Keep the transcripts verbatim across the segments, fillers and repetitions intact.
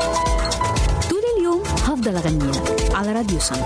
طول اليوم هفضل أغني لك على راديو سما.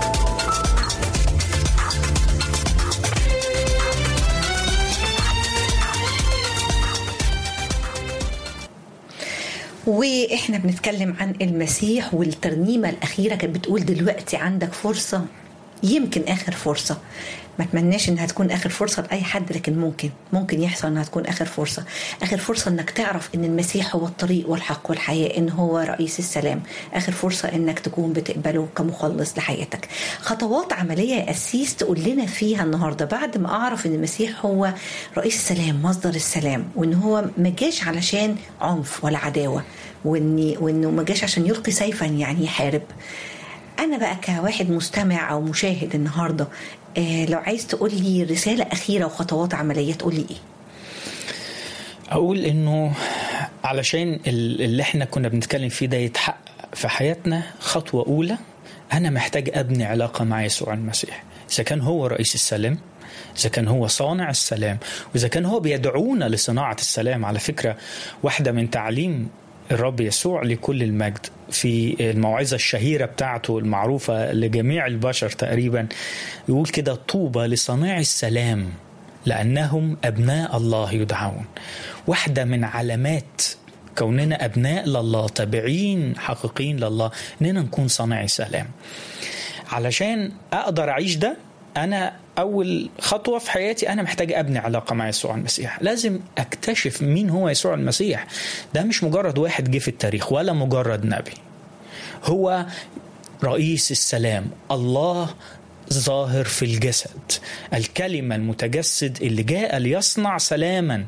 وإحنا بنتكلم عن المسيح، والترنيمة الأخيرة كانت بتقول دلوقتي عندك فرصة، يمكن آخر فرصة. ما اتمناش انها تكون اخر فرصه لاي حد، لكن ممكن ممكن يحصل انها تكون اخر فرصه. اخر فرصه انك تعرف ان المسيح هو الطريق والحق والحياه، ان هو رئيس السلام. اخر فرصه انك تكون بتقبله كمخلص لحياتك. خطوات عمليه يا قسيس تقول لنا فيها النهارده، بعد ما اعرف ان المسيح هو رئيس السلام، مصدر السلام، وان هو ما جاش علشان عنف ولا عداوه، واني وانه ما جاش عشان يلقي سيفا يعني يحارب. انا بقى كواحد مستمع او مشاهد النهارده، آه لو عايز تقول لي رسالة أخيرة وخطوات عملية تقول لي إيه؟ أقول إنه علشان اللي إحنا كنا بنتكلم فيه ده يتحقق في حياتنا، خطوة أولى أنا محتاج أبني علاقة مع يسوع المسيح. إذا كان هو رئيس السلام، إذا كان هو صانع السلام، وإذا كان هو بيدعونا لصناعة السلام. على فكرة واحدة من تعليم الرب يسوع لكل المجد في الموعظة الشهيرة بتاعته المعروفة لجميع البشر تقريبا، يقول كده: طوبى لصناع السلام لأنهم أبناء الله يدعون. واحدة من علامات كوننا أبناء لله، تابعين حقيقيين لله، إننا نكون صناعي سلام. علشان أقدر أعيش ده، أنا أول خطوة في حياتي أنا محتاج أبني علاقة مع يسوع المسيح. لازم أكتشف مين هو يسوع المسيح. ده مش مجرد واحد جه في التاريخ ولا مجرد نبي، هو رئيس السلام، الله ظاهر في الجسد، الكلمة المتجسد اللي جاء ليصنع سلاما.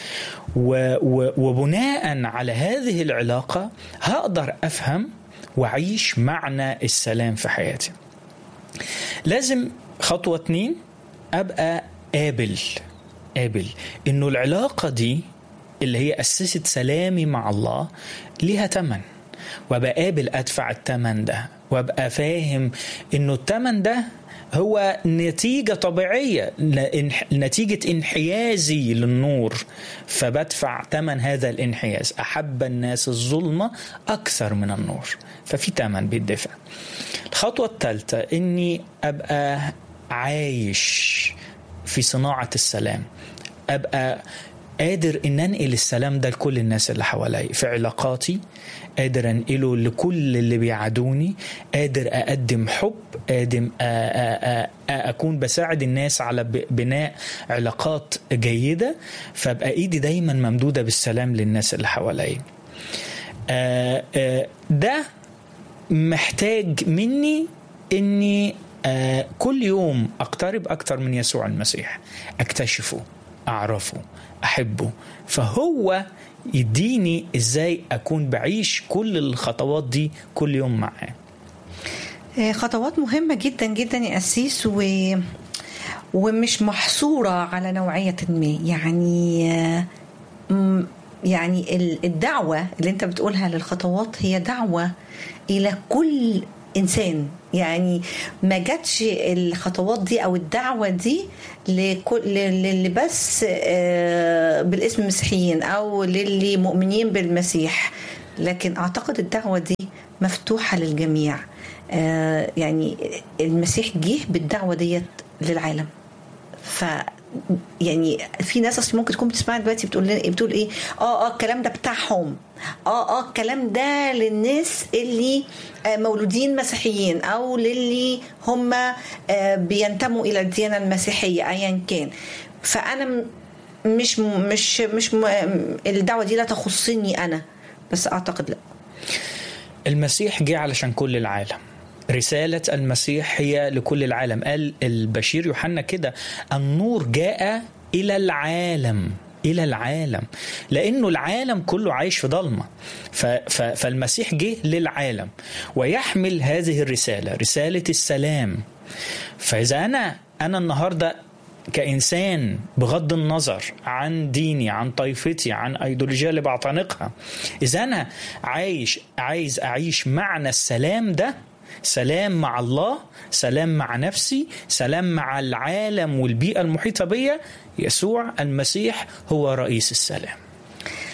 وبناء على هذه العلاقة هقدر أفهم وأعيش معنى السلام في حياتي. لازم خطوة اتنين أبقى قابل قابل إنه العلاقة دي اللي هي أسست سلامي مع الله ليها تمن، وأبقى قابل أدفع التمن ده، وأبقى فاهم إنه التمن ده هو نتيجة طبيعية، نتيجة انحيازي للنور، فبدفع تمن هذا الانحياز. أحب الناس الظلمة أكثر من النور، ففي تمن بيدفع. الخطوة الثالثة إني أبقى عايش في صناعة السلام، أبقى قادر إن أنقل السلام ده لكل الناس اللي حوالي في علاقاتي، قادر أنقله لكل اللي بيعادوني، قادر أقدم حب، قادر أكون بساعد الناس على بناء علاقات جيدة، فأبقى إيدي دايما ممدودة بالسلام للناس اللي حوالي. ده محتاج مني إني كل يوم أقترب أكتر من يسوع المسيح، أكتشفه، أعرفه، أحبه، فهو يديني إزاي أكون بعيش كل الخطوات دي كل يوم معاه. خطوات مهمة جدا جدا يا أسيس، و... ومش محصورة على نوعية ما. يعني يعني الدعوة اللي انت بتقولها للخطوات هي دعوة إلى كل إنسان. يعني ما جاتش الخطوات دي أو الدعوة دي للي بس بالاسم مسيحيين أو للي مؤمنين بالمسيح، لكن أعتقد الدعوة دي مفتوحة للجميع. يعني المسيح جه بالدعوة ديت للعالم. ف يعني في ناس اصلا ممكن تكون بتسمع دلوقتي بتقول لنا بتقول ايه اه اه الكلام ده بتاعهم، اه اه الكلام ده للناس اللي مولودين مسيحيين او للي هم بينتموا الى الديانه المسيحيه ايا كان. فانا مش مش مش الدعوه دي لا تخصني انا بس. اعتقد لا، المسيح جه علشان كل العالم. رسالة المسيح هي لكل العالم. قال البشير يوحنا كده: النور جاء إلى العالم، إلى العالم، لأنه العالم كله عايش في ضلمة. فالمسيح جه للعالم ويحمل هذه الرسالة، رسالة السلام. فإذا أنا أنا النهاردة كإنسان بغض النظر عن ديني، عن طائفتي، عن أيديولوجيا اللي بعتنقها، إذا أنا عايش عايز أعيش معنى السلام ده، سلام مع الله، سلام مع نفسي، سلام مع العالم والبيئة المحيطة بي، يسوع المسيح هو رئيس السلام.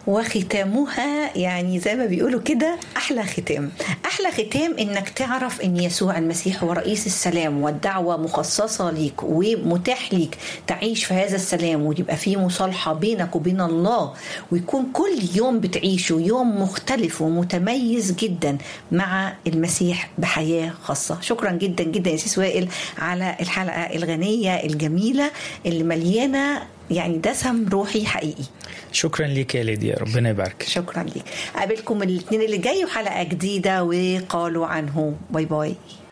وختامها يعني زي ما بيقولوا كده أحلى ختام. أحلى ختام إنك تعرف إن يسوع المسيح هو رئيس السلام، والدعوة مخصصة ليك ومتاح ليك تعيش في هذا السلام، ويبقى فيه مصالحة بينك وبين الله، ويكون كل يوم بتعيشه يوم مختلف ومتميز جدا مع المسيح بحياة خاصة. شكرا جدا جدا يا سيس وائل على الحلقة الغنية الجميلة اللي مليانة يعني دسم روحي حقيقي. شكرا لك يا ليديا، ربنا يبارك. شكرا لك. قابلكم الاثنين اللي جاي وحلقة جديدة وقالوا عنه. باي باي.